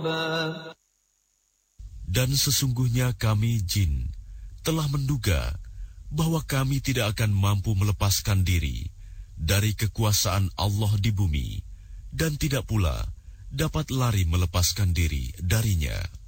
Dan sesungguhnya kami jin telah menduga bahwa kami tidak akan mampu melepaskan diri dari kekuasaan Allah di bumi dan tidak pula dapat lari melepaskan diri darinya.